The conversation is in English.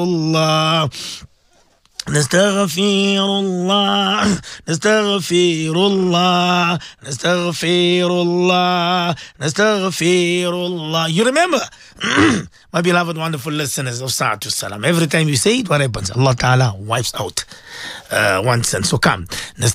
الله نستغفر الله نستغفر الله نستغفر الله نستغفر الله. You remember? My beloved wonderful listeners of Sa'atu Salam, every time you say it, what happens? Allah Ta'ala wipes out one sin. So come.